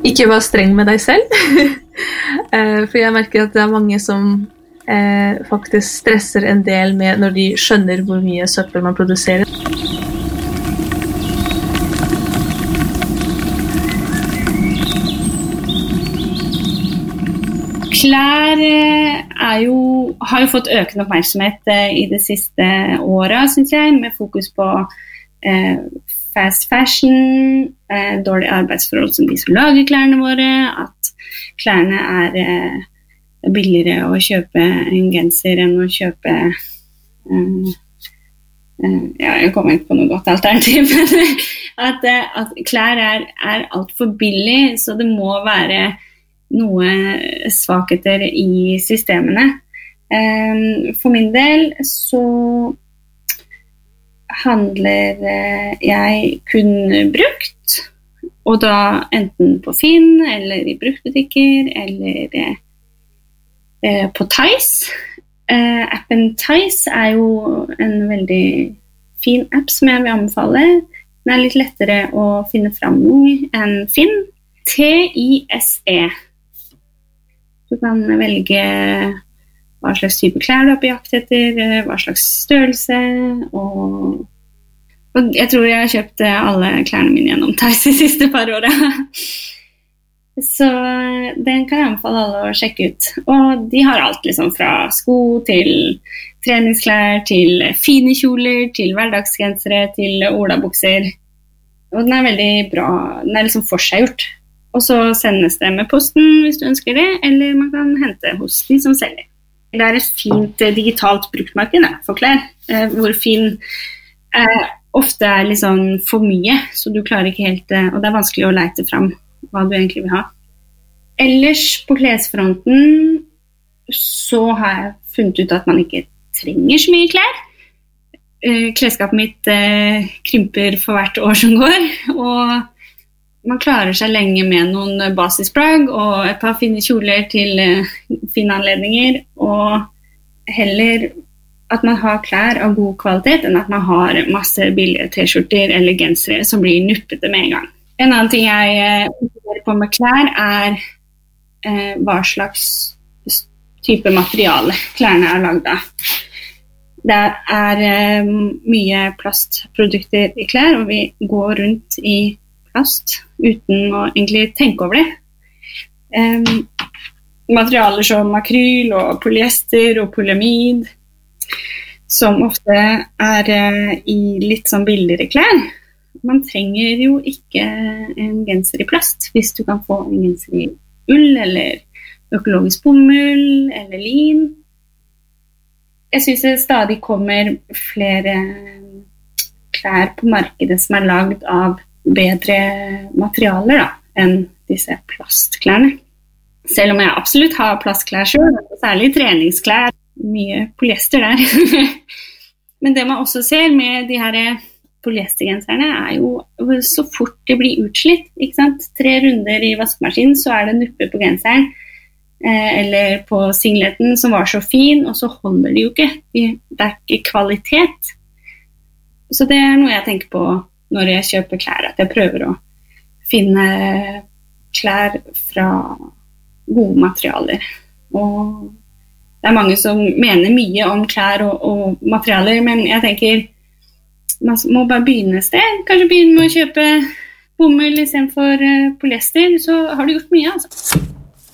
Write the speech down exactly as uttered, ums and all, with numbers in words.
Ikke vær streng med deg selv. For jeg merker at det er mange som eh, faktisk stresser en del med når de skjønner hvor mye søppel man produserer. Klær er jo, har jo fått økende oppmerksomhet i det siste året, synes jeg, med fokus på eh, fast fashion, eh, dårlige arbeidsforhold som de som lager klærne våre, at klærne er eh, billigere å kjøpe en genser enn å kjøpe eh, eh, ja, jeg kommer ikke på noe godt alternativ, men at, eh, at klær er, er alt for billig, så det må være noe svakheter i systemene. Eh, for min del så handler jeg kun brukt, og da enten på Finn, eller i bruktbutikker, eller eh, på Tice. Eh, appen Tice er jo en veldig fin app som jeg vil anbefale. Den er litt lettere å finne frem i enn Finn. T I S E. Du kan velge hva slags type klær du er på jakt etter, hva slags størrelse, og, og jeg tror jeg har kjøpt alle klærne mine gjennom Tice de siste par årene. Så den kan jeg anbefale alle å sjekke ut. Og de har alt liksom fra sko til treningsklær, til fine kjoler, til hverdagsgensere, til olabukser. Og den er veldig bra, den er liksom forseggjort. Og så sendes det med posten hvis du ønsker det, eller man kan hente hos de som selger. Det er et fint eh, digitalt bruktmarked for klær, eh, hvor Finn eh, ofte er litt sånn for mye, så du klarer ikke helt, eh, og det er vanskelig å lete frem hva du egentlig vil ha. Ellers på klesfronten så har jeg funnet ut at man ikke trenger så mye klær. Eh, klesskapet mitt eh, krymper for hvert år som går, og man klarer seg lenge med noen basisplagg og et par fine kjoler til uh, fine anledninger, og heller at man har klær av god kvalitet enn at man har masse billige t-skjorter eller gensere som blir nuppete med en gang. En annen ting jeg fokuserer uh, på med klær er uh, hva slags type materiale klærne er laget av. Det er uh, mye plastprodukter i klær, og vi går rundt i plast uten å egentlig tenke over det. Um, materialer som akryl og polyester og polyamid, som ofte er uh, i litt sånn billigere klær. Man trenger jo ikke en genser i plast, hvis du kan få en genser i ull, eller økologisk bomull, eller lin. Jeg synes det stadig kommer flere klær på markedet som er laget av bedre materialer da, enn disse plastklærne. Selv om jeg absolutt har plastklær selv, særlig treningsklær, mye polyester der. Men det man også ser med de her polyestergenserne er jo så fort det blir utslitt, ikke sant? Tre runder i vaskemaskinen, så er det nuppe på genseren, eh, eller på singleten som var så fin, og så holder de jo ikke. De, det er ikke kvalitet. Så det er noe jeg tenker på når jeg kjøper klær, at jeg prøver å finne klær fra gode materialer. Og det er mange som mener mye om klær og, og materialer, men jeg tenker man må bare begynne et sted. Kanskje begynne med å kjøpe bomull i stedet for polyester, så har du gjort mye, altså.